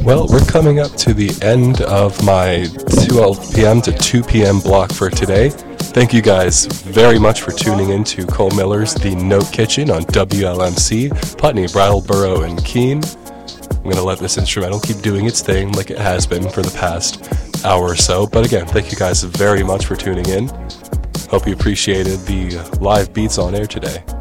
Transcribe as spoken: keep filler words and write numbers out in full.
Well, we're coming up to the end of my twelve p.m. to two p.m. block for today. Thank you guys very much for tuning in to Cole Miller's The Note Kitchen on W L M C, Putney, Brattleboro, and Keene. I'm going to let this instrumental keep doing its thing like it has been for the past hour or so. But again, thank you guys very much for tuning in. Hope you appreciated the live beats on air today.